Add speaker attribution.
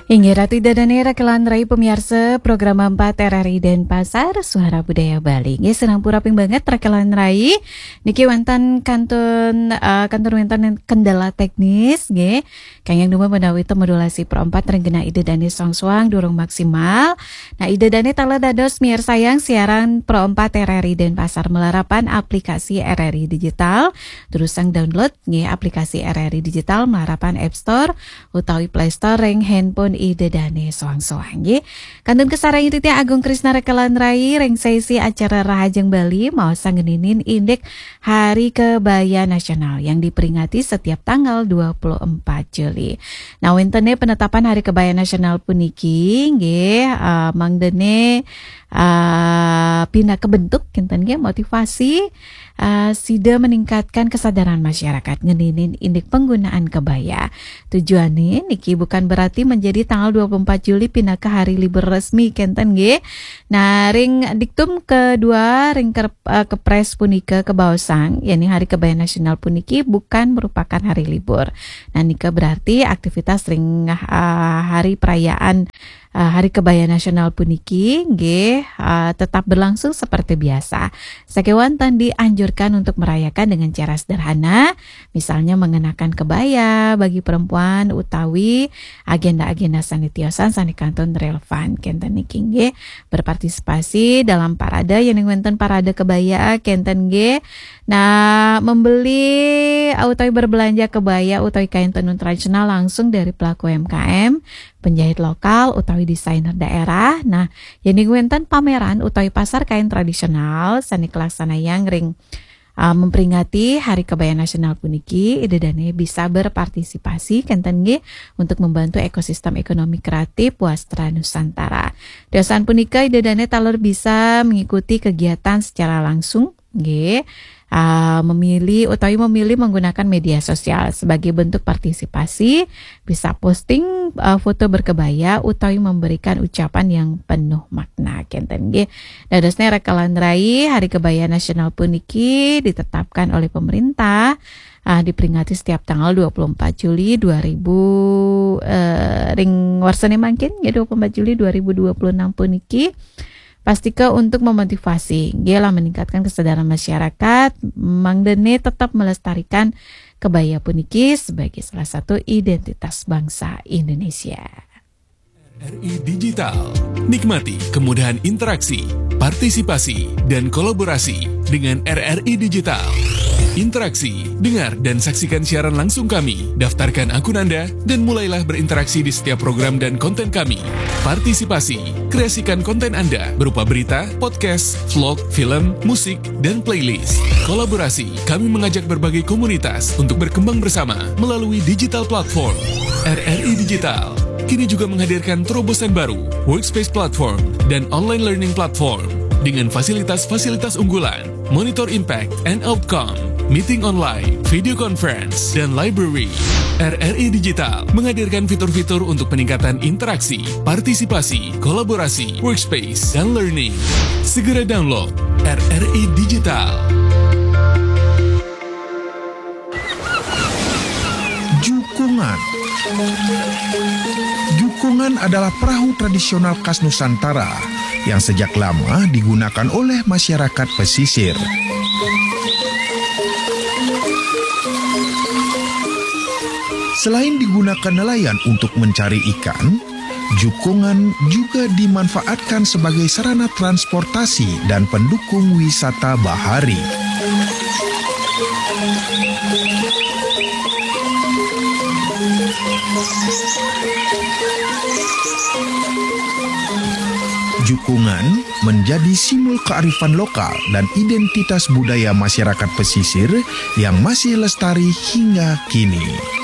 Speaker 1: Hingga Ratu Dadane Rekelan Rai pemirsa program 4 RRI Denpasar Suara Budaya Bali. Nggih senang puraping banget Rekelan Rai. Niki wonten kantun wonten kendala teknis nggih. Kayang duma menawi modulasi pro 4 renggena ide dane songswang durung maksimal. Nah ide dane tala dados miar sayang siaran pro 4 RRI Denpasar melarapan aplikasi RRI Digital. Terus sang download nggih aplikasi RRI Digital melarapan App Store utawi Play Store ring handphone ide dane soang-soang nggih. Kantun kesarang itu Agung Krisna Rekelan Rai ring sesi acara Rahajeng Bali mau sanggeninin indek Hari Kebaya Nasional yang diperingati setiap tanggal 24 Juli. Nah wentene penetapan Hari Kebaya Nasional puniki nggih mangdene pindah kebentuk kinten nggih motivasi sida meningkatkan kesadaran masyarakat ngeninin indek penggunaan kebaya. Tujuannya niki bukan berarti menjadi tanggal 24 Juli pindah ke hari libur resmi kinten nggih. Nah ring diktum kedua ring kepres punika kebaosang yakni Hari Kebaya Nasional puniki bukan merupakan hari libur. Nah nika berarti aktivitas ring hari perayaan Hari Kebaya Nasional puniki nggih tetap berlangsung seperti biasa. Sakewanten dianjurkan untuk merayakan dengan cara sederhana, misalnya mengenakan kebaya bagi perempuan utawi agenda-agenda sanitiosan sanikantun relevan kenten niki nggih berpartisipasi dalam parade yang wonten parade kebaya kenten nggih. Nah, membeli utawi berbelanja kebaya utawi kain tenun tradisional langsung dari pelaku UMKM, penjahit lokal utawi desainer daerah. Nah, yang wonten pameran utawi pasar kain tradisional sanik laksana yang ring memperingati Hari Kebaya Nasional puniki ide dane bisa berpartisipasi kenten nggih untuk membantu ekosistem ekonomi kreatif wastra Nusantara. Dosan punika ide dane talur bisa mengikuti kegiatan secara langsung nggih. Memilih menggunakan media sosial sebagai bentuk partisipasi, bisa posting foto berkebaya utawi memberikan ucapan yang penuh makna kenten nggih. Dadosna Rekelan Rai Hari Kebaya Nasional puniki ditetapkan oleh pemerintah diperingati setiap tanggal 24 Juli 2000 ring warsane mangkin ya 24 Juli 2026 puniki. Pastika untuk memotivasi, gila meningkatkan kesadaran masyarakat, mangdene tetap melestarikan kebaya puniki sebagai salah satu identitas bangsa Indonesia.
Speaker 2: RRI Digital, nikmati kemudahan interaksi, partisipasi, dan kolaborasi dengan RRI Digital. Interaksi, dengar dan saksikan siaran langsung kami, daftarkan akun Anda, dan mulailah berinteraksi di setiap program dan konten kami. Partisipasi, kreasikan konten Anda berupa berita, podcast, vlog, film, musik, dan playlist. Kolaborasi, kami mengajak berbagai komunitas untuk berkembang bersama melalui digital platform. RRI Digital kini juga menghadirkan terobosan baru, workspace platform, dan online learning platform dengan fasilitas-fasilitas unggulan, monitor impact and outcome, meeting online, video conference, dan library. RRI Digital menghadirkan fitur-fitur untuk peningkatan interaksi, partisipasi, kolaborasi, workspace, dan learning. Segera download RRI Digital.
Speaker 3: Jukungan adalah perahu tradisional khas Nusantara yang sejak lama digunakan oleh masyarakat pesisir. Selain digunakan nelayan untuk mencari ikan, jukungan juga dimanfaatkan sebagai sarana transportasi dan pendukung wisata bahari. Jukungan menjadi simbol kearifan lokal dan identitas budaya masyarakat pesisir yang masih lestari hingga kini.